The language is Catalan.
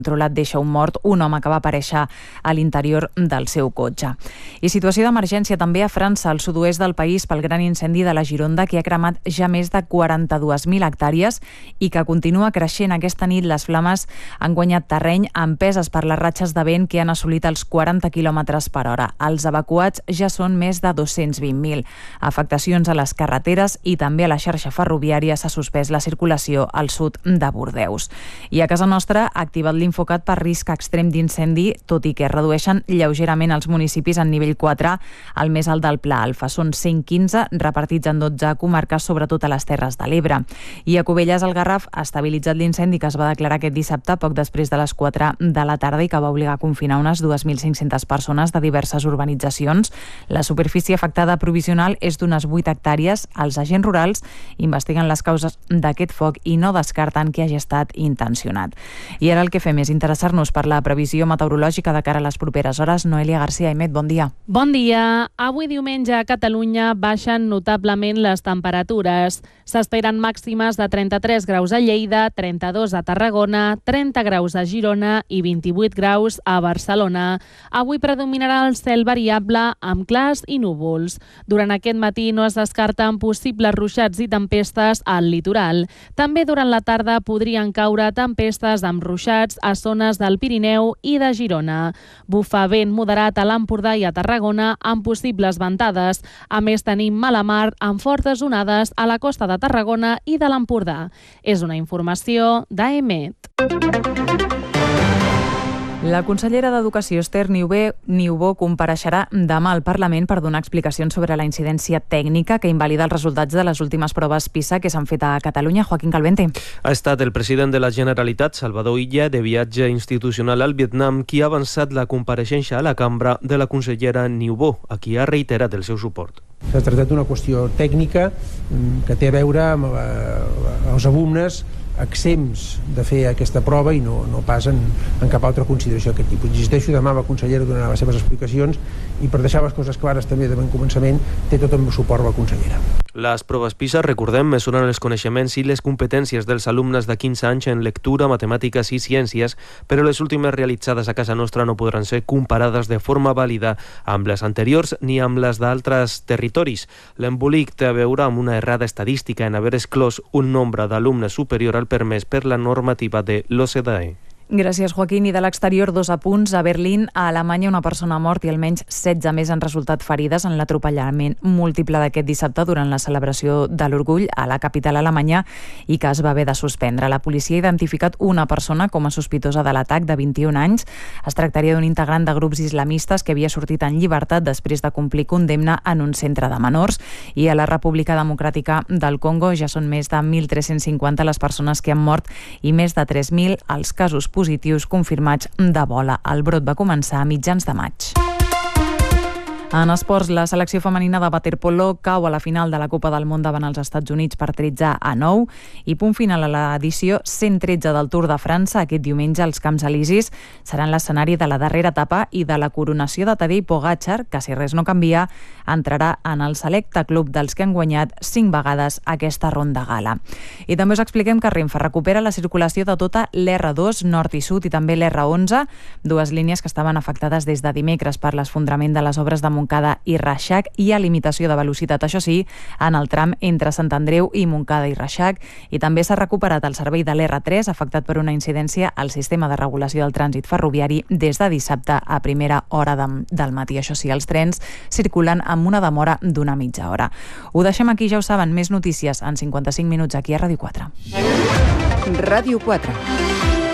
controlat deixa un mort, un home que va aparèixer a l'interior del seu cotxe. I situació d'emergència també a França, al sud-oest del país, pel gran incendi de la Gironda, que ha cremat ja més de 42.000 hectàrees i que continua creixent. Aquesta nit les flames han guanyat terreny empeses per les ratxes de vent que han assolit els 40 km per hora. Els evacuats ja són més de 220.000. Afectacions a les carreteres i també a la xarxa ferroviària. S'ha suspès la circulació al sud de Bordeus. I a casa nostra ha activat l'infocat per risc extrem d'incendi, tot i que es redueixen lleugerament els municipis en nivell 4, el més alt del Pla Alfa. Són 115 repartits en 12 comarques, sobretot a les Terres de l'Ebre. I a Cubelles el Garraf ha estabilitzat l'incendi que es va declarar aquest dissabte poc després de les 4 de la tarda i que va obligar a confinar unes 2.500 persones de diverses urbanitzacions. La superfície afectada provisional és d'unes 8 hectàrees. Els agents rurals investiguen les causes d'aquest foc i no descarten que hagi estat intencionat. I ara el que fem és interessar-nos per la previsió meteorològica de cara a les properes hores. Noelia García Aimet, bon dia. Bon dia. Avui diumenge a Catalunya baixen notablement les temperatures. S'esperen màximes de 33 graus a Lleida, 32 a Tarragona, 30 graus a Girona i 28 graus a Barcelona. Avui predominarà el cel variable amb clars i núvols. Durant aquest matí no es descarten possibles ruixats i tempestes al litoral. També durant la tarda podrien caure tempestes amb ruixats a zones del Pirineu i de Girona. Bufa vent moderat a l'Empordà i a Tarragona amb possibles ventades. A més, tenim mala mar amb fortes onades a la costa de Tarragona i de l'Empordà. És una informació d'AEMET. La consellera d'Educació, Esther Niubó, compareixerà demà al Parlament per donar explicacions sobre la incidència tècnica que invalida els resultats de les últimes proves PISA que s'han fet a Catalunya. Joaquín Calvente. Ha estat el president de la Generalitat, Salvador Illa, de viatge institucional al Vietnam, qui ha avançat la compareixença a la cambra de la consellera Niubó, a qui ha reiterat el seu suport. S'ha tractat d'una qüestió tècnica que té a veure amb els alumnes exempts de fer aquesta prova i no pas en cap altra consideració d'aquest tipus. Insisteixo, demà la consellera donarà les seves explicacions i per deixar les coses clares també de bon començament té tot el meu suport la consellera. Les proves PISA, recordem, mesuren els coneixements i les competències dels alumnes de 15 anys en lectura, matemàtiques i ciències, però les últimes realitzades a casa nostra no podran ser comparades de forma vàlida amb les anteriors ni amb les d'altres territoris. L'embolic té a veure amb una errada estadística en haver exclòs un nombre d'alumnes superior al permès per la normativa de l'OCDE. Gràcies, Joaquín. I de l'exterior, 2 apunts. A Berlín, a Alemanya, una persona ha mort i almenys 16 més han resultat ferides en l'atropellament múltiple d'aquest dissabte durant la celebració de l'Orgull a la capital alemanya i que es va haver de suspendre. La policia ha identificat una persona com a sospitosa de l'atac de 21 anys. Es tractaria d'un integrant de grups islamistes que havia sortit en llibertat després de complir condemna en un centre de menors. I a la República Democràtica del Congo ja són més de 1.350 les persones que han mort i més de 3.000 els casos positius confirmats d'Ebola. El brot va començar a mitjans de maig. En esports, la selecció femenina de waterpolo cau a la final de la Copa del Món davant els Estats Units per 13-9 i punt final a l'edició 113 del Tour de França. Aquest diumenge els Camps Elisis seran l'escenari de la darrera etapa i de la coronació de Tadej Pogačar, que si res no canvia, entrarà en el selecte club dels que han guanyat 5 vegades aquesta ronda gala. I també us expliquem que Renfe recupera la circulació de tota l'R2 nord i sud i també l'R11, dues línies que estaven afectades des de dimecres per l'esfondrament de les obres de Montcada i Reixac. Hi ha limitació de velocitat, això sí, en el tram entre Sant Andreu i Montcada i Reixac, i també s'ha recuperat el servei de l'R3 afectat per una incidència al sistema de regulació del trànsit ferroviari des de dissabte a primera hora del matí. Això sí, els trens circulen amb una demora d'una mitja hora. Ho deixem aquí, ja ho saben, més notícies en 55 minuts aquí a Ràdio 4. Ràdio 4.